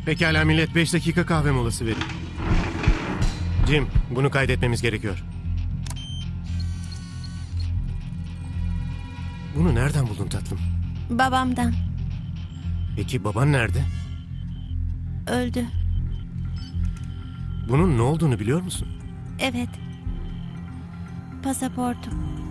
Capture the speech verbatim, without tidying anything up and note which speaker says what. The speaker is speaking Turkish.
Speaker 1: Pekala millet, beş dakika kahve molası verin. Jim, bunu kaydetmemiz gerekiyor. Bunu nereden buldun tatlım?
Speaker 2: Babamdan.
Speaker 1: Peki baban nerede?
Speaker 2: Öldü.
Speaker 1: Bunun ne olduğunu biliyor musun?
Speaker 2: Evet. Pasaportum.